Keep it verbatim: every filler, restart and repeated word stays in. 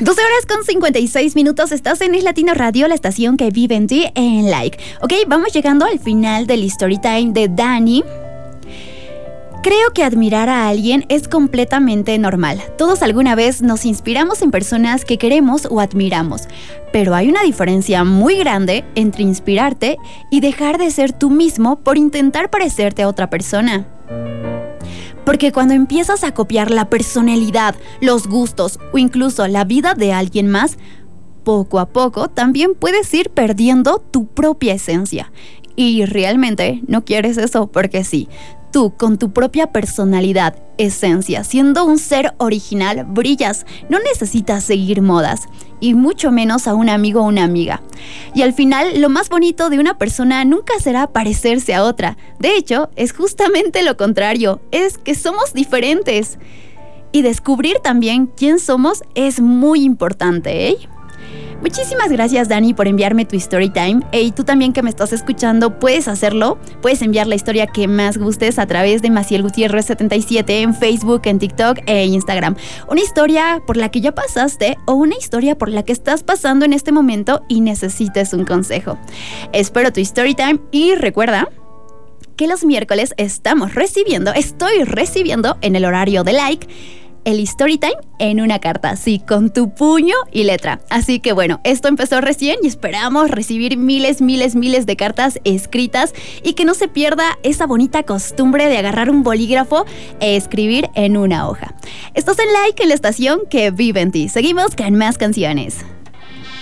doce horas con cincuenta y seis minutos, estás en Es Latino Radio, la estación que vive en ti en Like. Ok, vamos llegando al final del story time de Dani. Creo que admirar a alguien es completamente normal. Todos alguna vez nos inspiramos en personas que queremos o admiramos. Pero hay una diferencia muy grande entre inspirarte y dejar de ser tú mismo por intentar parecerte a otra persona. Porque cuando empiezas a copiar la personalidad, los gustos o incluso la vida de alguien más, poco a poco también puedes ir perdiendo tu propia esencia. Y realmente no quieres eso, porque sí, tú con tu propia personalidad, esencia, siendo un ser original, brillas. No necesitas seguir modas, y mucho menos a un amigo o una amiga. Y al final, lo más bonito de una persona nunca será parecerse a otra. De hecho, es justamente lo contrario, es que somos diferentes. Y descubrir también quién somos es muy importante, ¿eh? Muchísimas gracias, Dani, por enviarme tu story time. Y tú también que me estás escuchando, puedes hacerlo. Puedes enviar la historia que más gustes a través de Maciel Gutiérrez setenta y siete en Facebook, en TikTok e Instagram. Una historia por la que ya pasaste o una historia por la que estás pasando en este momento y necesites un consejo. Espero tu story time y recuerda que los miércoles estamos recibiendo, estoy recibiendo en el horario de Like, el story time en una carta, sí, con tu puño y letra. Así que bueno, esto empezó recién y esperamos recibir miles, miles, miles de cartas escritas y que no se pierda esa bonita costumbre de agarrar un bolígrafo e escribir en una hoja. Estás en Like, en la estación que vive en ti. Seguimos con más canciones.